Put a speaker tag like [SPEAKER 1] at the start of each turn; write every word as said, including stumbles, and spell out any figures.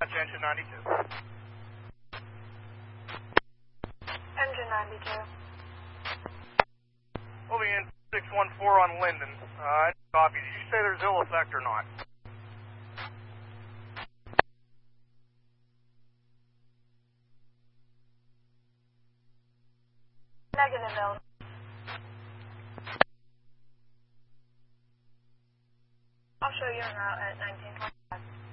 [SPEAKER 1] Engine ninety-two.
[SPEAKER 2] Engine ninety-two.
[SPEAKER 1] Moving in six one four on Linden. Uh, copy. Did you say there's ill effect or not?
[SPEAKER 2] Negative, Bill. I'll show you en route at nineteen twenty.